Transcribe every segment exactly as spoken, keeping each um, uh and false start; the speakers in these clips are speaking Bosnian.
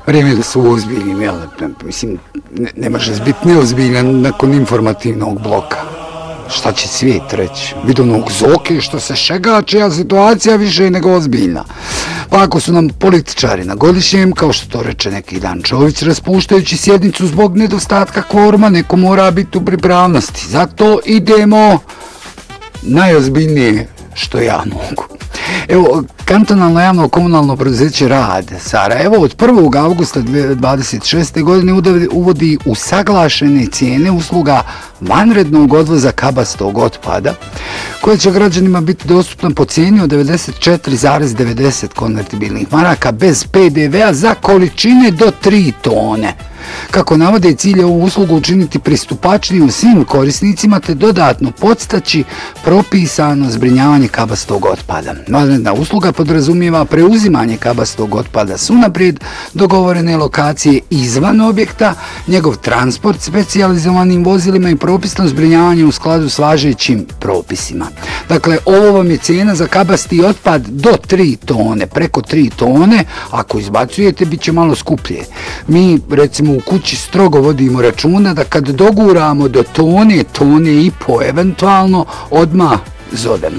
Vrijeme da su ozbiljni, jel? Mislim, ne, ne može biti neozbiljan nakon informativnog bloka. Šta će svijet reći? Vidu onog Zoke što se šegače, a situacija više je nego ozbiljna. Pa ako su nam političari na godišnjem, kao što to reče neki dan Čović, raspuštajući sjednicu zbog nedostatka kvoruma, neko mora biti u pripravnosti. Zato idemo najozbiljnije što ja mogu. Evo, kantonalno javno komunalno preduzeće Rad Sarajevo od prvog avgusta dvadeset šeste. godine uvodi usaglašene cijene usluga vanrednog odvoza kabastog otpada, koje će građanima biti dostupna po cijeni od devedeset četiri zarez devedeset konvertibilnih maraka bez pe de ve a za količine do tri tone. Kako navode, cilj je ovu uslugu učiniti pristupačniju svim korisnicima te dodatno podstaći propisano zbrinjavanje kabastog otpada. Vanredna usluga podrazumijeva preuzimanje kabastog otpada s unaprijed dogovorene lokacije izvan objekta, njegov transport specijalizovanim vozilima i propisno zbrinjavanje u skladu s važećim propisima. Dakle, ovo vam je cijena za kabasti otpad do tri tone. Preko tri tone, ako izbacujete, bit će malo skuplje. Mi, recimo, u kući strogo vodimo računa da kad doguramo do tone, tone i po eventualno, odmah zovemo.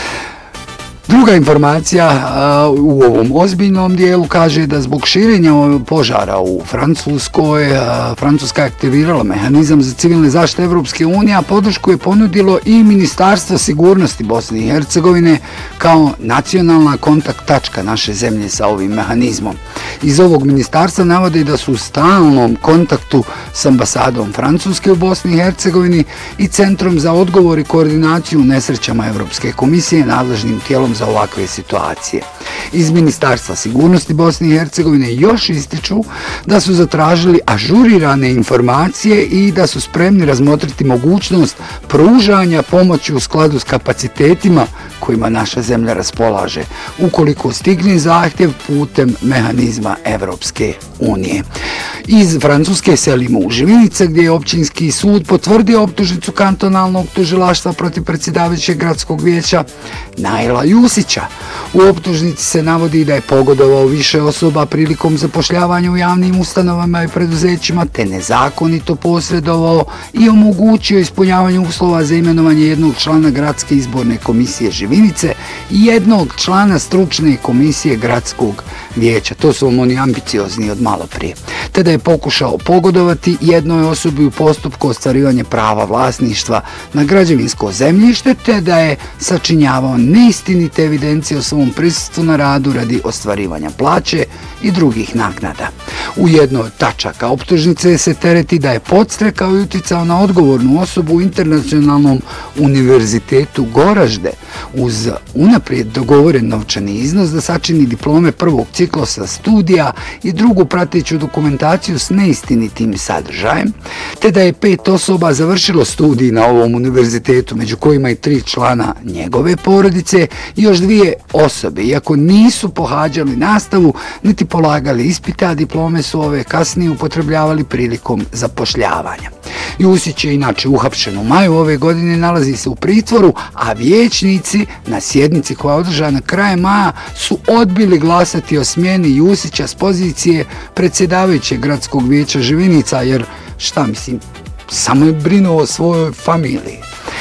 Druga informacija uh, u ovom ozbiljnom dijelu kaže da zbog širenja požara u Francuskoj, uh, Francuska je aktivirala mehanizam za civilne zaštite Evropske unije, a podršku je ponudilo i Ministarstvo sigurnosti Bosne i Hercegovine kao nacionalna kontakt tačka naše zemlje sa ovim mehanizmom. Iz ovog ministarstva navode da su u stalnom kontaktu s ambasadom Francuske u Bosni i Hercegovini i Centrom za odgovor i koordinaciju u nesrećama Evropske komisije, nadležnim tijelom za ovakve situacije. Iz Ministarstva sigurnosti Bosne i Hercegovine još ističu da su zatražili ažurirane informacije i da su spremni razmotriti mogućnost pružanja pomoći u skladu s kapacitetima kojima naša zemlja raspolaže, ukoliko stigne zahtjev putem mehanizma Evropske unije. Iz Francuske selimo u Živinice, gdje je općinski sud potvrdio optužnicu kantonalnog tužilaštva protiv predsjedavajućeg gradskog vijeća Naila Jusića. U optužnici se navodi da je pogodovao više osoba prilikom zapošljavanja u javnim ustanovama i preduzećima, te nezakonito posredovao i omogućio ispunjavanje uslova za imenovanje jednog člana gradske izborne komisije Živinice i jednog člana stručne komisije gradskog vijeća. To su oni ambiciozni od malo prije. Te da je pokušao pogodovati jednoj osobi u postupku ostvarivanja prava vlasništva na građevinsko zemljište, te da je sačinjavao neistinite evidencije o svom prisustvu na radu radi ostvarivanja plaće i drugih naknada. U jednoj od tačaka optužnice se tereti da je podstrekao i uticao na odgovornu osobu u Internacionalnom univerzitetu Goražde uz unaprijed dogovoren novčani iznos da sačini diplome prvog ciklusa studija i drugu prateću dokumentaciju s neistinitim sadržajem, te da je pet osoba završilo studij na ovom univerzitetu, među kojima i tri člana njegove porodice i još dvije osobe, iako nisu pohađali nastavu niti polagali ispite, a diplome su ove kasnije upotrebljavali prilikom zapošljavanja. Jusić je inače uhapšen u maju ove godine, nalazi se u pritvoru, a vijećnici na sjednici koja je održana krajem maja su odbili glasati o smjeni Jusića s pozicije predsjedavajućeg gradskog vijeća Živinica, jer šta mislim, samo je brinuo o svojoj familiji.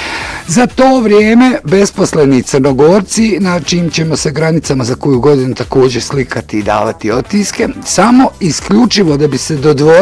Za to vrijeme besposleni Crnogorci, na čim ćemo se granicama za koju godinu također slikati i davati otiske, samo isključivo da bi se dodvorili